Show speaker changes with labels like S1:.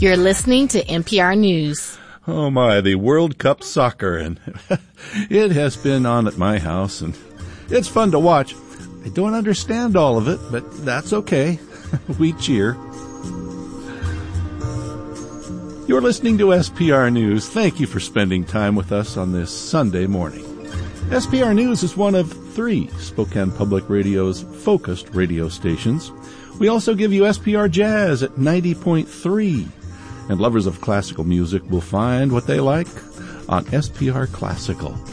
S1: You're listening to NPR News.
S2: Oh my, the World Cup soccer, and it has been on at my house, and it's fun to watch. I don't understand all of it, but that's okay. We cheer. You're listening to SPR News. Thank you for spending time with us on this Sunday morning. SPR News is one of 3 Spokane Public Radio's focused radio stations. We also give you SPR Jazz at 90.3. And lovers of classical music will find what they like on SPR Classical.